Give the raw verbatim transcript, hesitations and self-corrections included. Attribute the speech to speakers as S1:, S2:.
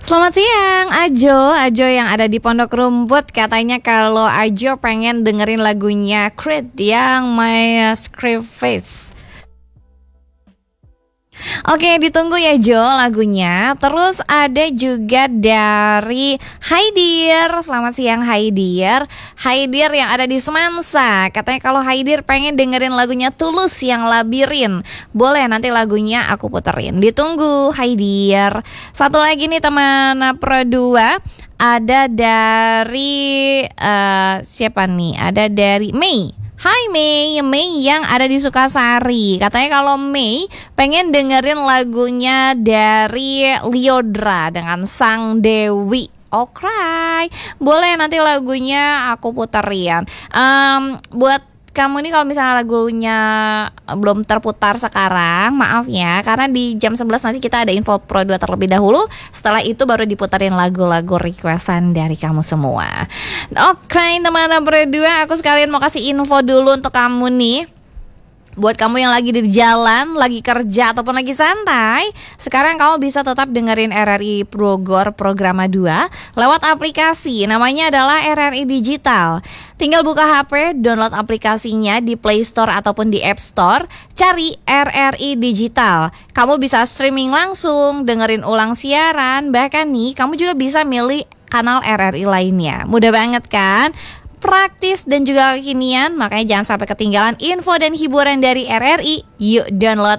S1: Selamat siang Ajo, Ajo yang ada di Pondok Rumput. Katanya kalau Ajo pengen dengerin lagunya Creed yang My Script Face. Oke, ditunggu ya Jo lagunya. Terus ada juga dari Haidir. Selamat siang Haidir. Haidir yang ada di Semansa. Katanya kalau Haidir pengen dengerin lagunya Tulus yang Labirin. Boleh, nanti lagunya aku puterin. Ditunggu Haidir. Satu lagi nih teman Pro dua. Ada dari uh, siapa nih? Ada dari Mei. Hai Mei, Mei yang ada di Sukasari. Katanya kalau Mei pengen dengerin lagunya dari Lyodra dengan Sang Dewi. Oke, boleh nanti lagunya aku puterin. um, Buat kamu nih kalau misalnya lagunya belum terputar sekarang, maaf ya, karena di jam sebelas nanti kita ada info Pro dua terlebih dahulu. Setelah itu baru diputerin lagu-lagu requestan dari kamu semua. Oke teman-teman Pro dua, aku sekalian mau kasih info dulu untuk kamu nih. Buat kamu yang lagi di jalan, lagi kerja ataupun lagi santai, sekarang kamu bisa tetap dengerin R R I Bogor Programa dua lewat aplikasi. Namanya adalah R R I Digital. Tinggal buka H P, download aplikasinya di Play Store ataupun di App Store, cari R R I Digital. Kamu bisa streaming langsung, dengerin ulang siaran, bahkan nih kamu juga bisa milih kanal R R I lainnya. Mudah banget kan? Praktis dan juga kekinian, makanya jangan sampai ketinggalan info dan hiburan dari R R I. Yuk download